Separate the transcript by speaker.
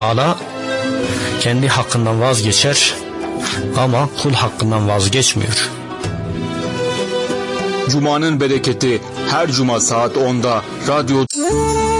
Speaker 1: Ala kendi hakkından vazgeçer ama kul hakkından vazgeçmiyor.
Speaker 2: Cuma'nın bereketi her cuma saat 10'da radyo